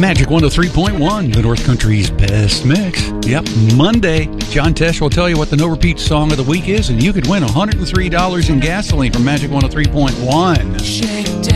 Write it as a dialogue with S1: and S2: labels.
S1: Magic 103.1, the North Country's best mix. Yep, Monday, John Tesh will tell you what the No Repeat song of the week is, and you could win $103 in gasoline from Magic 103.1.
S2: Shake